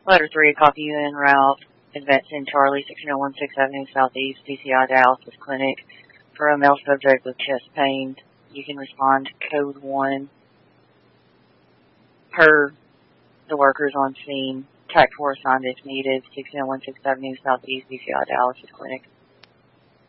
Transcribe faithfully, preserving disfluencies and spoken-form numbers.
Letter three, copy you en route, advancing Charlie, sixteen oh one sixth Avenue Southeast, D C I Dialysis Clinic, for a male subject with chest pain. You can respond to code one per the workers on scene. Tac four assigned if needed, sixteen oh one sixth Avenue Southeast, D C I Dialysis Clinic.